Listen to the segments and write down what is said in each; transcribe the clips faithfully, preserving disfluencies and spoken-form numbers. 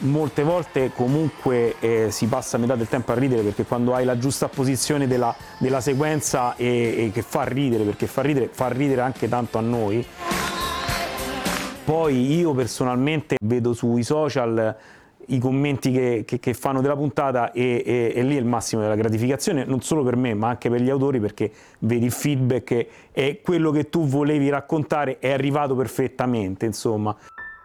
Molte volte comunque eh, si passa metà del tempo a ridere, perché quando hai la giusta posizione della, della sequenza e, e che fa ridere, perché fa ridere, fa ridere anche tanto a noi. Poi io personalmente vedo sui social i commenti che, che, che fanno della puntata e, e, e lì è il massimo della gratificazione, non solo per me ma anche per gli autori, perché vedi il feedback e quello che tu volevi raccontare è arrivato perfettamente, insomma.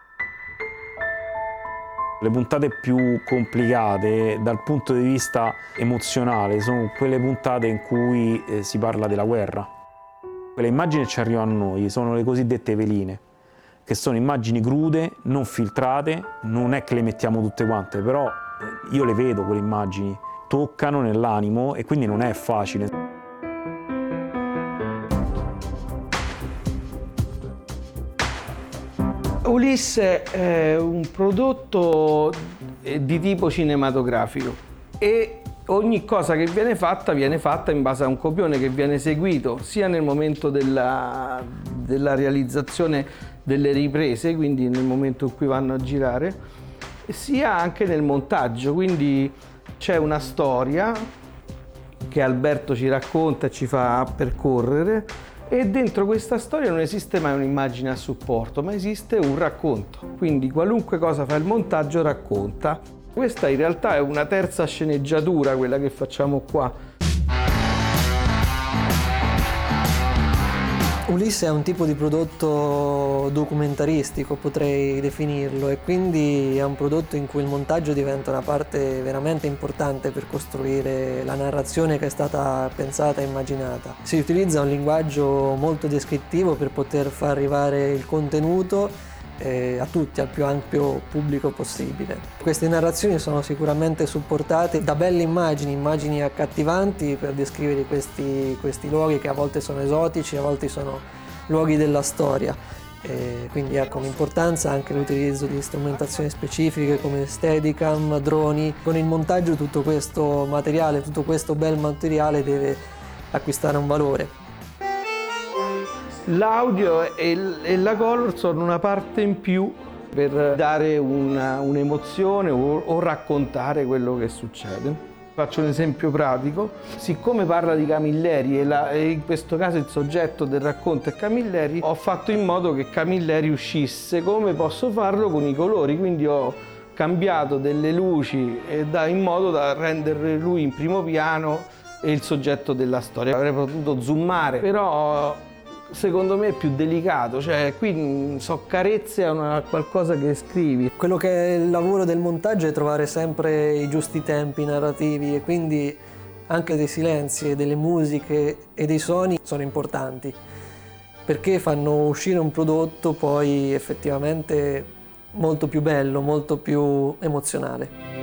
Le puntate più complicate dal punto di vista emozionale sono quelle puntate in cui eh, si parla della guerra. Quelle immagini che ci arrivano a noi sono le cosiddette veline, che sono immagini crude, non filtrate, non è che le mettiamo tutte quante, però eh, io le vedo quelle immagini, toccano nell'animo e quindi non è facile. Ulisse è un prodotto di tipo cinematografico e ogni cosa che viene fatta viene fatta in base a un copione che viene eseguito sia nel momento della, della realizzazione delle riprese, quindi nel momento in cui vanno a girare, sia anche nel montaggio, quindi c'è una storia che Alberto ci racconta e ci fa percorrere. E dentro questa storia non esiste mai un'immagine a supporto, ma esiste un racconto. Quindi qualunque cosa fa il montaggio racconta. Questa in realtà è una terza sceneggiatura, quella che facciamo qua. Ulisse è un tipo di prodotto documentaristico, potrei definirlo, e quindi è un prodotto in cui il montaggio diventa una parte veramente importante per costruire la narrazione che è stata pensata e immaginata. Si utilizza un linguaggio molto descrittivo per poter far arrivare il contenuto eh, a tutti, al più ampio pubblico possibile. Queste narrazioni sono sicuramente supportate da belle immagini, immagini accattivanti per descrivere questi, questi luoghi che a volte sono esotici, a volte sono luoghi della storia. E quindi ecco un'importanza anche l'utilizzo di strumentazioni specifiche come Steadicam, droni. Con il montaggio tutto questo materiale, tutto questo bel materiale deve acquistare un valore. L'audio e la color sono una parte in più per dare una, un'emozione o, o raccontare quello che succede. Faccio un esempio pratico. Siccome parla di Camilleri e, la, e in questo caso il soggetto del racconto è Camilleri, ho fatto in modo che Camilleri uscisse come posso farlo con i colori, quindi ho cambiato delle luci e da, in modo da rendere lui in primo piano e il soggetto della storia. Avrei potuto zoomare, però secondo me è più delicato, cioè qui so carezze a una, qualcosa che scrivi. Quello che è il lavoro del montaggio è trovare sempre i giusti tempi narrativi e quindi anche dei silenzi, delle musiche e dei suoni sono importanti perché fanno uscire un prodotto poi effettivamente molto più bello, molto più emozionale.